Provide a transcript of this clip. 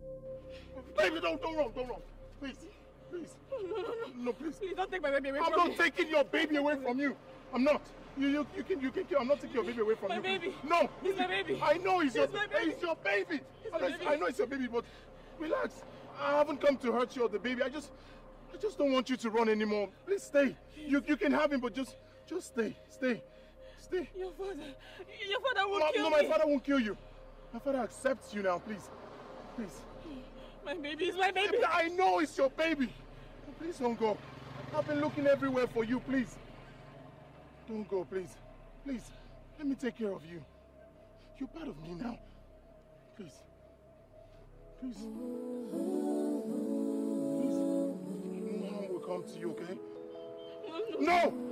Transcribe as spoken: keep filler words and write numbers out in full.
Baby, don't, don't run, don't run. Please, please. No, no, no, no. No, please. Please don't take my baby away I'm from me. not taking your baby away from you. I'm not. You, you, you can, you can. I'm not taking your baby away from my you. My baby. No. He's my baby. I know he's, he's your, my baby. He's your baby. He's I, know my baby. I know it's your baby, but relax. I haven't come to hurt you or the baby. I just, I just don't want you to run anymore. Please stay. You, you can have him, but just, just stay, stay, stay. Your father, your father won't no, kill no, me. No, my father won't kill you. My father accepts you now. Please, please. My baby is my baby. I know it's your baby. Please don't go. I've been looking everywhere for you. Please. Don't go, please. Please. Let me take care of you. You're part of me now. Please. Please. Please. No harm will come to you, okay? No! No!